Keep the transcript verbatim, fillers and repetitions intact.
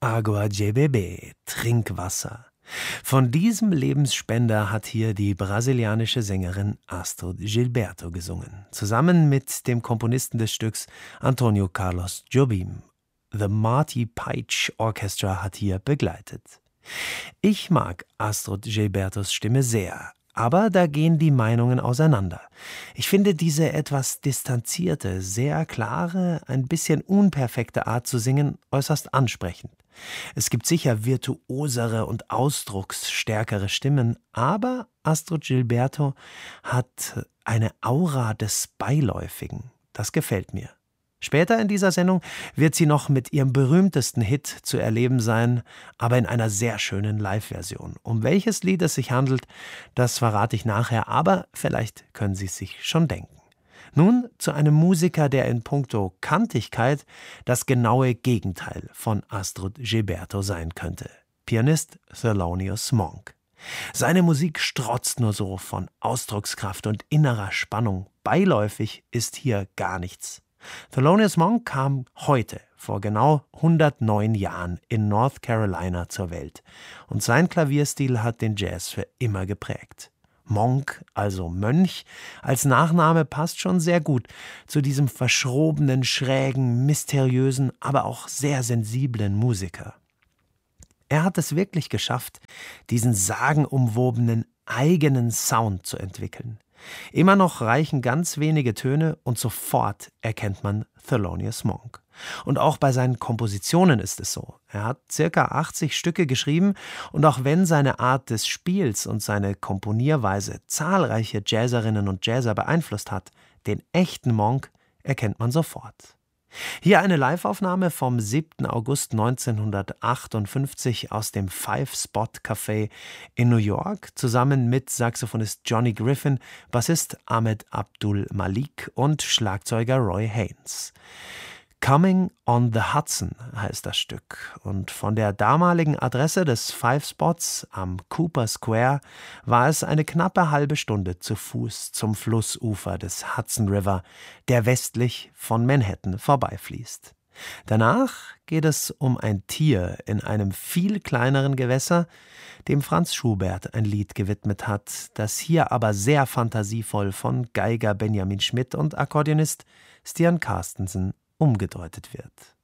Agua de Bebé, Trinkwasser. Von diesem Lebensspender hat hier die brasilianische Sängerin Astrud Gilberto gesungen, zusammen mit dem Komponisten des Stücks Antônio Carlos Jobim. The Marty Paich Orchestra hat hier begleitet. Ich mag Astrud Gilbertos Stimme sehr, aber da gehen die Meinungen auseinander. Ich finde diese etwas distanzierte, sehr klare, ein bisschen unperfekte Art zu singen äußerst ansprechend. Es gibt sicher virtuosere und ausdrucksstärkere Stimmen, aber Astrud Gilberto hat eine Aura des Beiläufigen. Das gefällt mir. Später in dieser Sendung wird sie noch mit ihrem berühmtesten Hit zu erleben sein, aber in einer sehr schönen Live-Version. Um welches Lied es sich handelt, das verrate ich nachher, aber vielleicht können Sie es sich schon denken. Nun zu einem Musiker, der in puncto Kantigkeit das genaue Gegenteil von Astrud Gilberto sein könnte. Pianist Thelonious Monk. Seine Musik strotzt nur so von Ausdruckskraft und innerer Spannung. Beiläufig ist hier gar nichts. Thelonious Monk kam heute, vor genau hundertneun Jahren, in North Carolina zur Welt. Und sein Klavierstil hat den Jazz für immer geprägt. Monk, also Mönch, als Nachname passt schon sehr gut zu diesem verschrobenen, schrägen, mysteriösen, aber auch sehr sensiblen Musiker. Er hat es wirklich geschafft, diesen sagenumwobenen eigenen Sound zu entwickeln. Immer noch reichen ganz wenige Töne und sofort erkennt man Thelonious Monk. Und auch bei seinen Kompositionen ist es so. Er hat circa achtzig Stücke geschrieben und auch wenn seine Art des Spiels und seine Komponierweise zahlreiche Jazzerinnen und Jazzer beeinflusst hat, den echten Monk erkennt man sofort. Hier eine Liveaufnahme vom siebten August neunzehnhundertachtundfünfzig aus dem Five Spot Café in New York, zusammen mit Saxophonist Johnny Griffin, Bassist Ahmed Abdul Malik und Schlagzeuger Roy Haynes. Coming on the Hudson heißt das Stück und von der damaligen Adresse des Five Spots am Cooper Square war es eine knappe halbe Stunde zu Fuß zum Flussufer des Hudson River, der westlich von Manhattan vorbeifließt. Danach geht es um ein Tier in einem viel kleineren Gewässer, dem Franz Schubert ein Lied gewidmet hat, das hier aber sehr fantasievoll von Geiger Benjamin Schmidt und Akkordeonist Stian Carstensen umgedeutet wird.